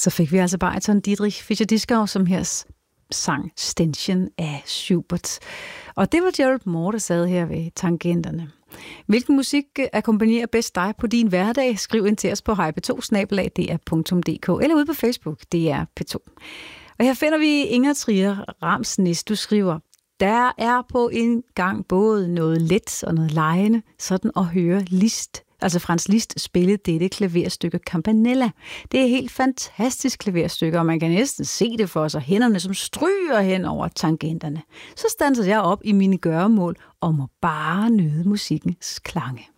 Så fik vi altså bariton Dietrich Fischer-Dieskau, som her sang Ständchen af Schubert. Og det var Gerald Moore, der sad her ved tangenterne. Hvilken musik akkompagnerer bedst dig på din hverdag? Skriv ind til os på hp2@dr.dk eller ude på Facebook, DR P2. Og her finder vi Inger Trier Ramsnes. Du skriver: der er på en gang både noget let og noget legende, sådan at høre Liszt, altså Franz Liszt, spille dette klaverstykke Campanella. Det er et helt fantastisk klaverstykke, og man kan næsten se det for sig, hænderne som stryger hen over tangenterne. Så standser jeg op i mine gøremål og må bare nyde musikkens klange.